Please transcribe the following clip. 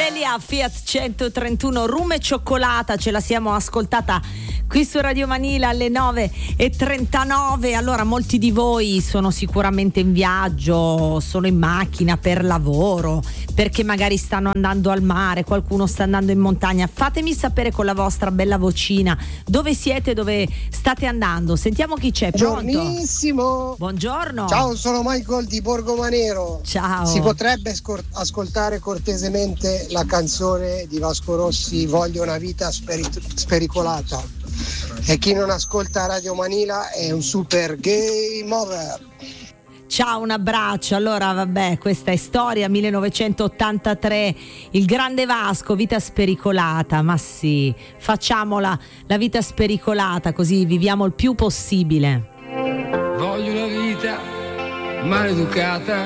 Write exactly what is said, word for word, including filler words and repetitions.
Delia Fiat centotrentuno rum e cioccolata, ce la siamo ascoltata qui su Radio Manila alle nove e trentanove. Allora, molti di voi sono sicuramente in viaggio, sono in macchina per lavoro, perché magari stanno andando al mare, qualcuno sta andando in montagna. Fatemi sapere con la vostra bella vocina dove siete, dove state andando. Sentiamo chi c'è. Pronto? Buongiornissimo. Buongiorno. Ciao, sono Michael di Borgomanero. Ciao. Si potrebbe scor- ascoltare cortesemente la canzone di Vasco Rossi, Voglio una vita speri- spericolata. E chi non ascolta Radio Manila è un super game over. Ciao, un abbraccio. Allora, vabbè, questa è storia millenovecentottantatré, il grande Vasco, vita spericolata. Ma sì, facciamola la vita spericolata, così viviamo il più possibile. Voglio una vita maleducata,